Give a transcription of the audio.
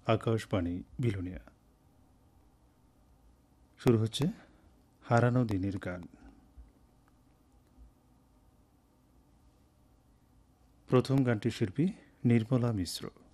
আকাশবাণী বিলোনিয়া। শুরু হচ্ছে হারানো দিনের গান। প্রথম গানটির শিল্পী নির্মলা মিশ্র।